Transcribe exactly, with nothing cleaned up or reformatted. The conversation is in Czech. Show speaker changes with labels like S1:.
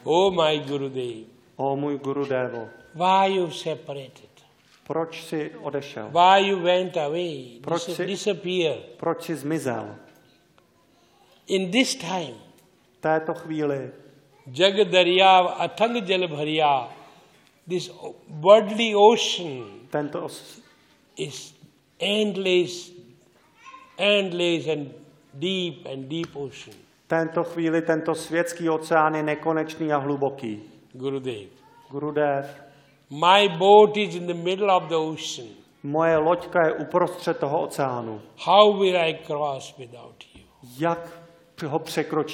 S1: Oh my Gurudev.
S2: O můj Gurudevo,
S1: Why you separated?
S2: proč jsi odešel?
S1: Why you went away?
S2: Proč
S1: Dis-
S2: jsi-
S1: disappeared.
S2: Proč jsi zmizel?
S1: In this time,
S2: V této chvíli
S1: Jag Darya Athang Jal Bharya, this worldly ocean
S2: tento os-
S1: is endless, endless and deep and deep ocean.
S2: tento chvíli tento světský oceán je nekonečný a hluboký.
S1: Gurudev.
S2: Gurudev,
S1: My boat is in the middle of the ocean.
S2: moje loďka je uprostřed toho oceánu.
S1: How will I cross without you?
S2: Jak ho překročím